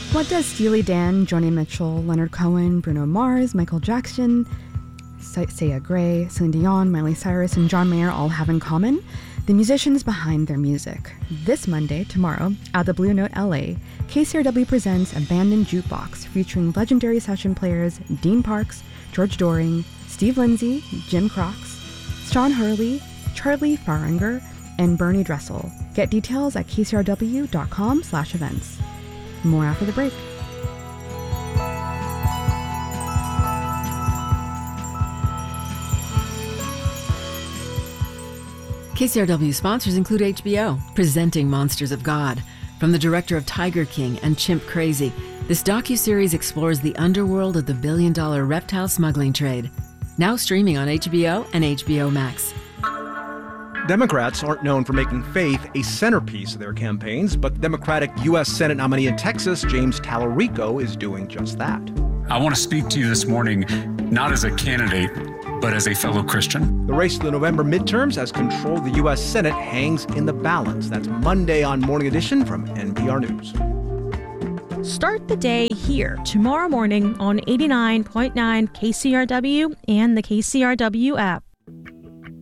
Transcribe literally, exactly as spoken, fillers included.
What does Steely Dan, Joni Mitchell, Leonard Cohen, Bruno Mars, Michael Jackson, Sia Gray, Celine Dion, Miley Cyrus, and John Mayer all have in common? The musicians behind their music. This Monday, tomorrow, at the Blue Note L A, K C R W presents Abandoned Jukebox, featuring legendary session players Dean Parks, George Doring, Steve Lindsay, Jim Crox, Sean Hurley, Charlie Faringer, and Bernie Dressel. Get details at k c r w dot com slash events. More after the break. K C R W sponsors include H B O, presenting Monsters of God. From the director of Tiger King and Chimp Crazy, this docuseries explores the underworld of the billion-dollar reptile smuggling trade. Now streaming on H B O and H B O Max. Democrats aren't known for making faith a centerpiece of their campaigns, but the Democratic U S Senate nominee in Texas, James Tallarico, is doing just that. I want to speak to you this morning, not as a candidate, but as a fellow Christian. The race to the November midterms as control of the U S Senate hangs in the balance. That's Monday on Morning Edition from N P R News. Start the day here tomorrow morning on eighty-nine point nine K C R W and the K C R W app.